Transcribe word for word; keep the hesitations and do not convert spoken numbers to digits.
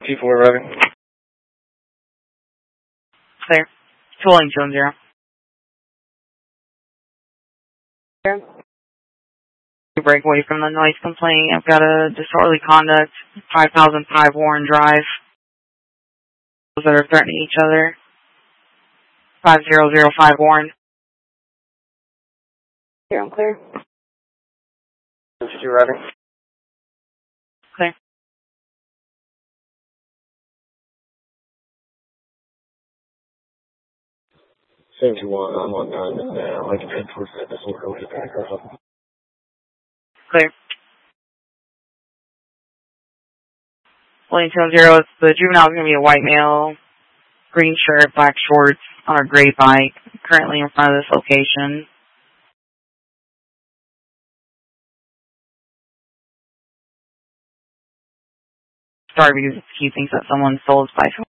T four routing. Clear. Tooling two zero. Clear. Break away from the noise complaint. I've got a disorderly conduct, five thousand five Warren Drive. Those that are threatening each other. five zero zero five Warren. Clear, I'm clear. T two routing. Clear. seventy-one, I'm on time now. I can head towards that disorder with the background. Clear. Tooling two zero, the juvenile is going to be a white male, green shirt, black shorts, on a gray bike, currently in front of this location. Sorry because he thinks that someone stole his bike.